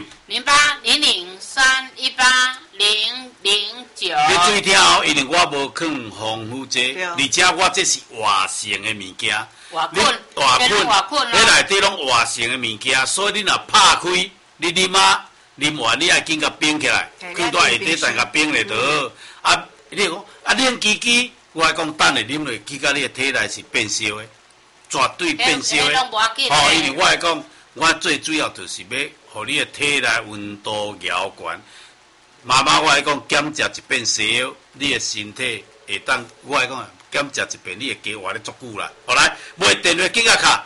0800318009。你注意听哦，因为我无放防腐剂，而且我这是活性的物件。 活菌， 你内底拢活性的物件，所以你若拍开，你啉完你爱紧甲冰起来，放在下底等甲冰下就好。啊，你讲冷机，我来讲等下啉落去，甲你的体内是变烧的，绝对变烧的。因为我来讲，我最主要就是要互你的体内温度调悬。妈妈，我来讲，减食一遍烧，你的身体会当。我来讲，减食一遍，你会加活得足久啦。好来，买电话紧啊卡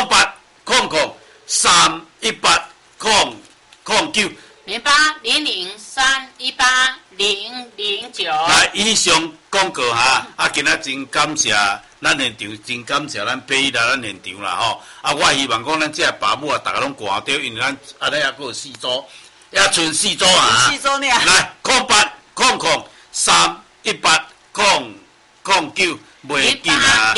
0800318009。 0800318009。 来，以上广告哈，今仔真感谢咱现场，真感谢咱培育来咱现场啦吼。我希望讲咱这爸母大家拢挂着，因为咱安尼还佫有4组，还剩4组啊。 4组呢。 来，0800318009，袂紧啊。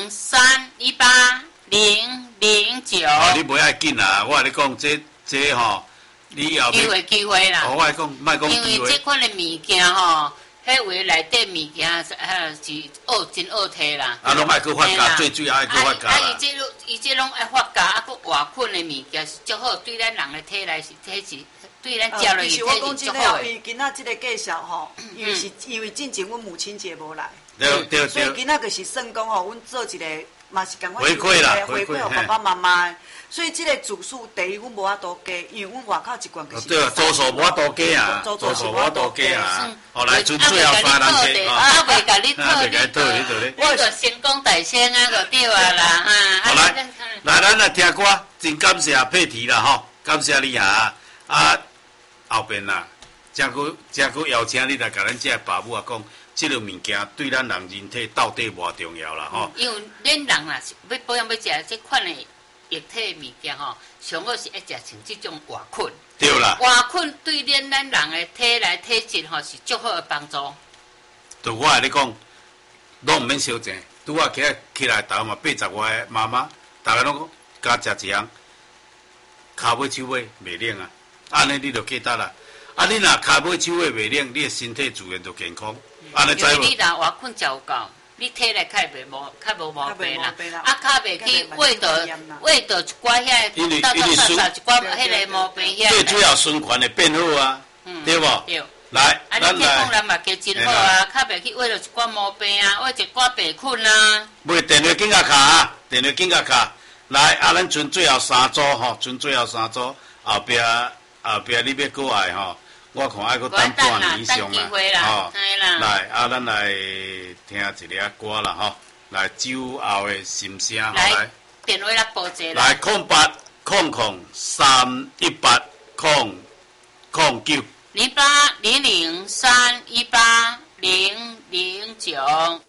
0800318009。 你袂爱紧啊，我跟你讲，这吼。你后机会啦！ 我讲，莫讲机会。 因为这款的物件吼，迄位内底物件是真恶体啦。 拢爱去发酵，最主要爱去发酵啦。 伊这拢爱发酵，佫活菌的物件是足好，对咱人的体内是对咱食落去体是足好的。 因为今仔这个介绍吼，因为进前阮母亲节无来， 对， 所以今仔就是算讲吼，阮做一个嘛是共回馈啦， 回馈互爸爸妈妈。所以这个主数第一，阮无法度加，因为阮外口一罐就是。 对啊，做数无法度加啊，做数无法度加啊。后来剩最后3人去啊，袂甲你套， 你我就成功大声啊，就对啊啦。 好来，咱来听歌，真感谢佩提啦吼，感谢你啊！后边啦，真佫邀请你来甲咱这爸母讲，这个物件对咱人人体到底偌重要啦吼。 因为咱人啊，要保养要食这款的。液体物件吼，上好是要食像这种活菌。 对啦。 活菌对咱人的体内体质吼是足好的帮助。 就我来你讲，拢毋免烧钱，拄啊起来头嘛80外的妈妈，大家拢加食一样，骹尾手尾袂冷啊，安尼你就记得啦。你若骹尾手尾袂冷，你的身体自然就健康。安尼知无？ 因为你若活菌照够。你体内较无毛病啦，较袂去胃到一寡遐大一寡迄个毛病遐。 最主要循环会变好啊，对无？ 对。 来， 咱来。咱嘛加真好啊，较袂去胃到一寡毛病啊，胃一寡病菌啊。 买电话紧甲卡啊，电话紧甲卡。来，咱剩最后3组吼，剩最后3组，后壁你要过来吼。我看爱搁等半年以上啦，来，咱来听一个歌啦，吼，来酒后的心声，来， 电话来报一来0800318009。 0800318009。